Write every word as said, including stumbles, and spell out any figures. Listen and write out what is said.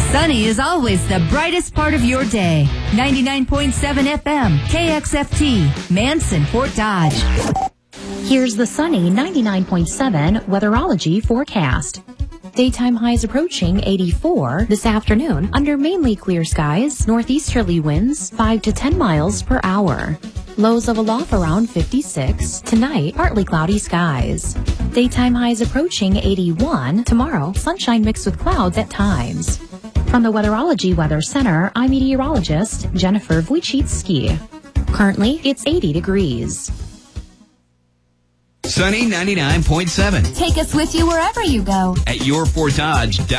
Sunny is always the brightest part of your day. ninety-nine point seven F M, K X F T, Manson, Fort Dodge. Here's the sunny ninety-nine point seven weatherology forecast. Daytime highs approaching eighty-four this afternoon under mainly clear skies, northeasterly winds five to ten miles per hour. Lows level off around fifty-six. Tonight, partly cloudy skies. Daytime highs approaching eighty-one. Tomorrow, sunshine mixed with clouds at times. From the Weatherology Weather Center, I'm meteorologist Jennifer Wojcicki. Currently, it's eighty degrees. Sunny ninety-nine point seven. Take us with you wherever you go. At your Fort Dodge.